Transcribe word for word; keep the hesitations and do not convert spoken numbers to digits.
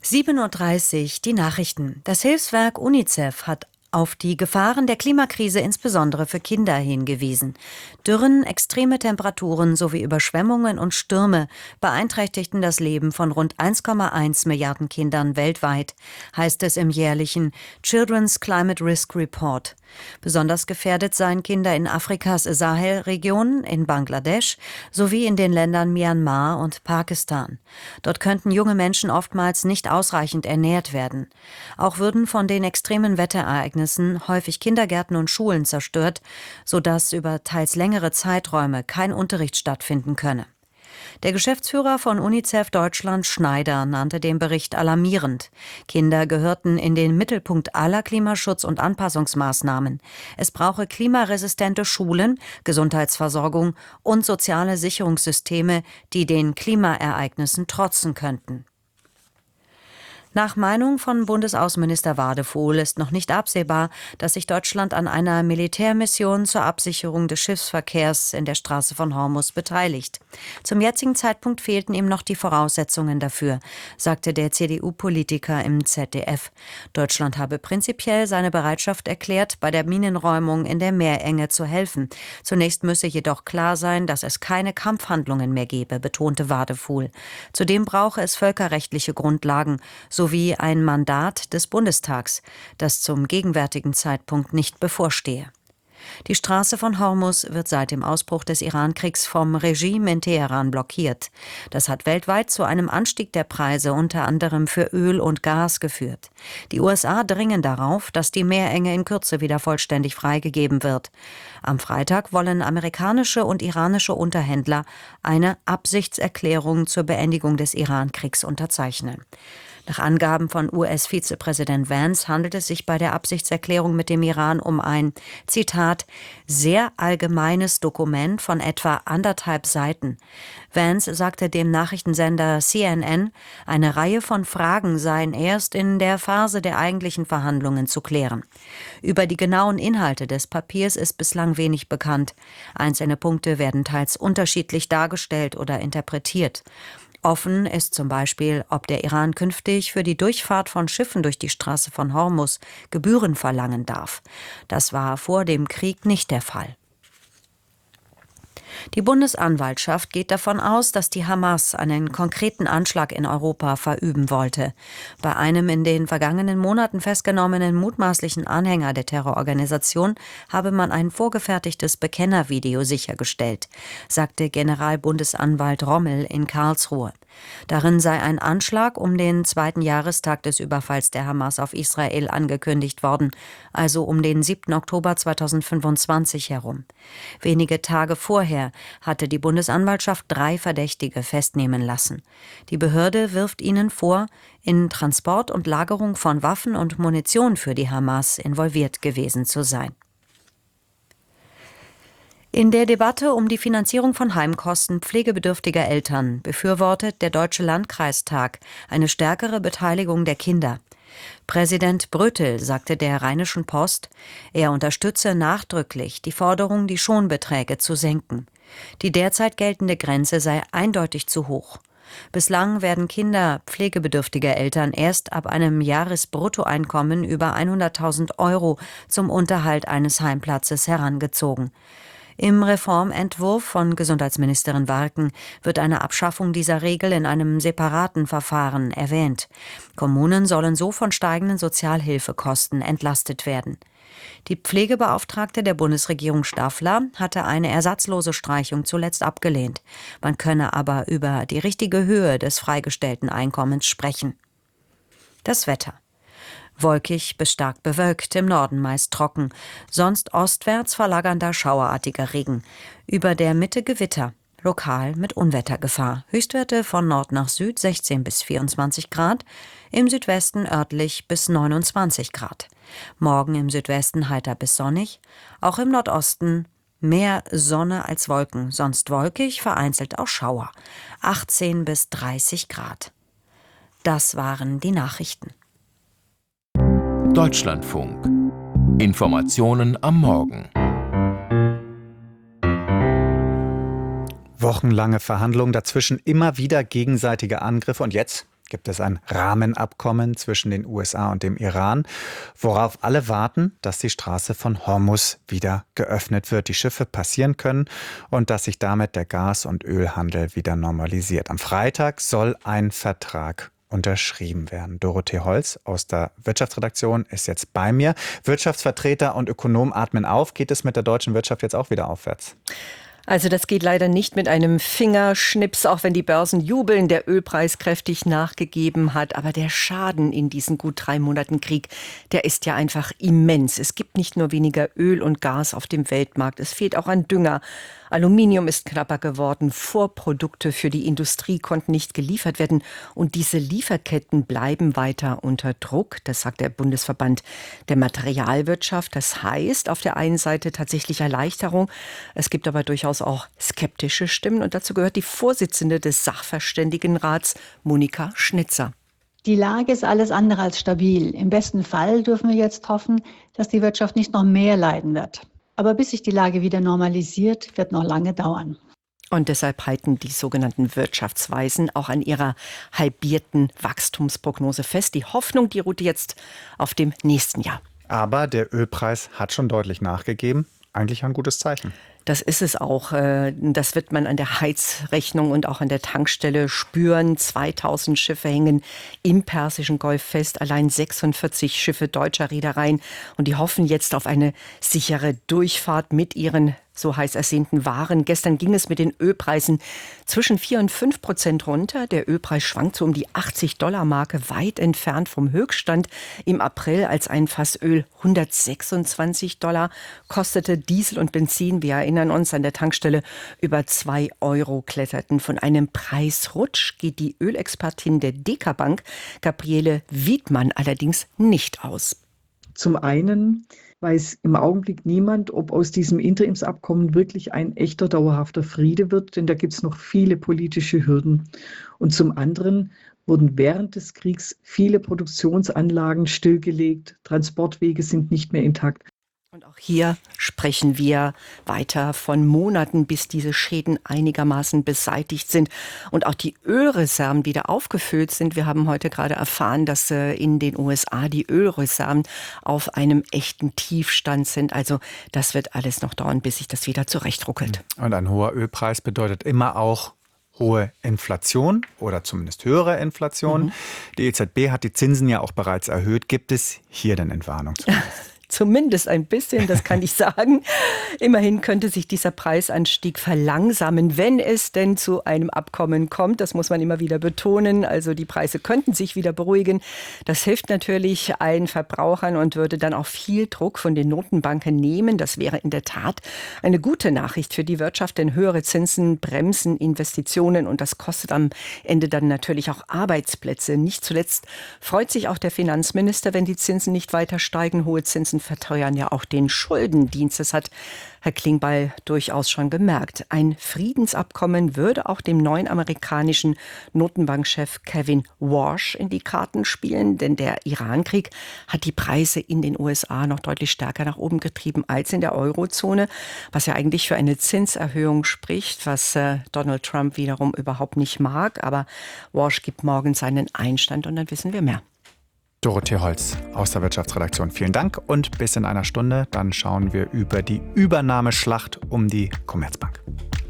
sieben Uhr dreißig, die Nachrichten. Das Hilfswerk UNICEF hat auf die Gefahren der Klimakrise insbesondere für Kinder hingewiesen. Dürren, extreme Temperaturen sowie Überschwemmungen und Stürme beeinträchtigten das Leben von rund eins Komma eins Milliarden Kindern weltweit, heißt es im jährlichen Children's Climate Risk Report. Besonders gefährdet seien Kinder in Afrikas Sahelregion, in Bangladesch sowie in den Ländern Myanmar und Pakistan. Dort könnten junge Menschen oftmals nicht ausreichend ernährt werden. Auch würden von den extremen Wetterereignissen häufig Kindergärten und Schulen zerstört, sodass über teils längere Zeiträume kein Unterricht stattfinden könne. Der Geschäftsführer von UNICEF Deutschland, Schneider, nannte den Bericht alarmierend. Kinder gehörten in den Mittelpunkt aller Klimaschutz- und Anpassungsmaßnahmen. Es brauche klimaresistente Schulen, Gesundheitsversorgung und soziale Sicherungssysteme, die den Klimaereignissen trotzen könnten. Nach Meinung von Bundesaußenminister Wadefuhl ist noch nicht absehbar, dass sich Deutschland an einer Militärmission zur Absicherung des Schiffsverkehrs in der Straße von Hormuz beteiligt. Zum jetzigen Zeitpunkt fehlten ihm noch die Voraussetzungen dafür, sagte der C D U-Politiker im Z D F. Deutschland habe prinzipiell seine Bereitschaft erklärt, bei der Minenräumung in der Meerenge zu helfen. Zunächst müsse jedoch klar sein, dass es keine Kampfhandlungen mehr gebe, betonte Wadefuhl. Zudem brauche es völkerrechtliche Grundlagen, sowie ein Mandat des Bundestags, das zum gegenwärtigen Zeitpunkt nicht bevorstehe. Die Straße von Hormuz wird seit dem Ausbruch des Irankriegs vom Regime in Teheran blockiert. Das hat weltweit zu einem Anstieg der Preise unter anderem für Öl und Gas geführt. Die U S A dringen darauf, dass die Meerenge in Kürze wieder vollständig freigegeben wird. Am Freitag wollen amerikanische und iranische Unterhändler eine Absichtserklärung zur Beendigung des Irankriegs unterzeichnen. Nach Angaben von U S-Vizepräsident Vance handelt es sich bei der Absichtserklärung mit dem Iran um ein, Zitat, sehr allgemeines Dokument von etwa anderthalb Seiten. Vance sagte dem Nachrichtensender C N N, eine Reihe von Fragen seien erst in der Phase der eigentlichen Verhandlungen zu klären. Über die genauen Inhalte des Papiers ist bislang wenig bekannt. Einzelne Punkte werden teils unterschiedlich dargestellt oder interpretiert. Offen ist zum Beispiel, ob der Iran künftig für die Durchfahrt von Schiffen durch die Straße von Hormuz Gebühren verlangen darf. Das war vor dem Krieg nicht der Fall. Die Bundesanwaltschaft geht davon aus, dass die Hamas einen konkreten Anschlag in Europa verüben wollte. Bei einem in den vergangenen Monaten festgenommenen mutmaßlichen Anhänger der Terrororganisation habe man ein vorgefertigtes Bekennervideo sichergestellt, sagte Generalbundesanwalt Rommel in Karlsruhe. Darin sei ein Anschlag um den zweiten Jahrestag des Überfalls der Hamas auf Israel angekündigt worden, also um den siebten Oktober zweitausendfünfundzwanzig herum. Wenige Tage vorher hatte die Bundesanwaltschaft drei Verdächtige festnehmen lassen. Die Behörde wirft ihnen vor, in Transport und Lagerung von Waffen und Munition für die Hamas involviert gewesen zu sein. In der Debatte um die Finanzierung von Heimkosten pflegebedürftiger Eltern befürwortet der Deutsche Landkreistag eine stärkere Beteiligung der Kinder. Präsident Brötel sagte der Rheinischen Post, er unterstütze nachdrücklich die Forderung, die Schonbeträge zu senken. Die derzeit geltende Grenze sei eindeutig zu hoch. Bislang werden Kinder pflegebedürftiger Eltern erst ab einem Jahresbruttoeinkommen über hunderttausend Euro zum Unterhalt eines Heimplatzes herangezogen. Im Reformentwurf von Gesundheitsministerin Warken wird eine Abschaffung dieser Regel in einem separaten Verfahren erwähnt. Kommunen sollen so von steigenden Sozialhilfekosten entlastet werden. Die Pflegebeauftragte der Bundesregierung Staffler hatte eine ersatzlose Streichung zuletzt abgelehnt. Man könne aber über die richtige Höhe des freigestellten Einkommens sprechen. Das Wetter. Wolkig bis stark bewölkt, im Norden meist trocken, sonst ostwärts verlagernder schauerartiger Regen. Über der Mitte Gewitter, lokal mit Unwettergefahr. Höchstwerte von Nord nach Süd sechzehn bis vierundzwanzig Grad, im Südwesten örtlich bis neunundzwanzig Grad. Morgen im Südwesten heiter bis sonnig, auch im Nordosten mehr Sonne als Wolken, sonst wolkig, vereinzelt auch Schauer. achtzehn bis dreißig Grad. Das waren die Nachrichten. Deutschlandfunk. Informationen am Morgen. Wochenlange Verhandlungen, dazwischen immer wieder gegenseitige Angriffe und jetzt gibt es ein Rahmenabkommen zwischen den U S A und dem Iran, worauf alle warten, dass die Straße von Hormuz wieder geöffnet wird, die Schiffe passieren können und dass sich damit der Gas- und Ölhandel wieder normalisiert. Am Freitag soll ein Vertrag unterschrieben werden. Dorothee Holz aus der Wirtschaftsredaktion ist jetzt bei mir. Wirtschaftsvertreter und Ökonomen atmen auf. Geht es mit der deutschen Wirtschaft jetzt auch wieder aufwärts? Also das geht leider nicht mit einem Fingerschnips, auch wenn die Börsen jubeln, der Ölpreis kräftig nachgegeben hat. Aber der Schaden in diesen gut drei Monaten Krieg, der ist ja einfach immens. Es gibt nicht nur weniger Öl und Gas auf dem Weltmarkt, es fehlt auch an Dünger. Aluminium ist knapper geworden, Vorprodukte für die Industrie konnten nicht geliefert werden und diese Lieferketten bleiben weiter unter Druck, das sagt der Bundesverband der Materialwirtschaft. Das heißt auf der einen Seite tatsächlich Erleichterung, es gibt aber durchaus auch skeptische Stimmen und dazu gehört die Vorsitzende des Sachverständigenrats, Monika Schnitzer. Die Lage ist alles andere als stabil. Im besten Fall dürfen wir jetzt hoffen, dass die Wirtschaft nicht noch mehr leiden wird. Aber bis sich die Lage wieder normalisiert, wird noch lange dauern. Und deshalb halten die sogenannten Wirtschaftsweisen auch an ihrer halbierten Wachstumsprognose fest. Die Hoffnung, die ruht jetzt auf dem nächsten Jahr. Aber der Ölpreis hat schon deutlich nachgegeben. Eigentlich ein gutes Zeichen. Das ist es auch. Das wird man an der Heizrechnung und auch an der Tankstelle spüren. zweitausend Schiffe hängen im Persischen Golf fest. Allein sechsundvierzig Schiffe deutscher Reedereien. Und die hoffen jetzt auf eine sichere Durchfahrt mit ihren so heiß ersehnten Waren. Gestern ging es mit den Ölpreisen zwischen vier und fünf Prozent runter. Der Ölpreis schwankt so um die achtzig Dollar Marke, weit entfernt vom Höchststand. Im April, als ein Fass Öl hundertsechsundzwanzig Dollar kostete, Diesel und Benzin, wir erinnern uns, an der Tankstelle über zwei Euro kletterten. Von einem Preisrutsch geht die Ölexpertin der Deka Bank, Gabriele Wiedmann, allerdings nicht aus. Zum einen weiß im Augenblick niemand, ob aus diesem Interimsabkommen wirklich ein echter, dauerhafter Friede wird, denn da gibt es noch viele politische Hürden. Und zum anderen wurden während des Kriegs viele Produktionsanlagen stillgelegt, Transportwege sind nicht mehr intakt. Und auch hier sprechen wir weiter von Monaten, bis diese Schäden einigermaßen beseitigt sind und auch die Ölreserven wieder aufgefüllt sind. Wir haben heute gerade erfahren, dass in den U S A die Ölreserven auf einem echten Tiefstand sind. Also das wird alles noch dauern, bis sich das wieder zurechtruckelt. Und ein hoher Ölpreis bedeutet immer auch hohe Inflation oder zumindest höhere Inflation. Mhm. Die E Z B hat die Zinsen ja auch bereits erhöht. Gibt es hier denn Entwarnung zumindest? Zumindest ein bisschen, das kann ich sagen. Immerhin könnte sich dieser Preisanstieg verlangsamen, wenn es denn zu einem Abkommen kommt. Das muss man immer wieder betonen. Also die Preise könnten sich wieder beruhigen. Das hilft natürlich allen Verbrauchern und würde dann auch viel Druck von den Notenbanken nehmen. Das wäre in der Tat eine gute Nachricht für die Wirtschaft, denn höhere Zinsen bremsen Investitionen und das kostet am Ende dann natürlich auch Arbeitsplätze. Nicht zuletzt freut sich auch der Finanzminister, wenn die Zinsen nicht weiter steigen. Hohe Zinsen verteuern ja auch den Schuldendienst. Das hat Herr Klingbeil durchaus schon gemerkt. Ein Friedensabkommen würde auch dem neuen amerikanischen Notenbankchef Kevin Warsh in die Karten spielen, denn der Irankrieg hat die Preise in den U S A noch deutlich stärker nach oben getrieben als in der Eurozone, was ja eigentlich für eine Zinserhöhung spricht, was äh, Donald Trump wiederum überhaupt nicht mag. Aber Warsh gibt morgen seinen Einstand und dann wissen wir mehr. Dorothee Holz aus der Wirtschaftsredaktion. Vielen Dank und bis in einer Stunde. Dann schauen wir über die Übernahmeschlacht um die Commerzbank.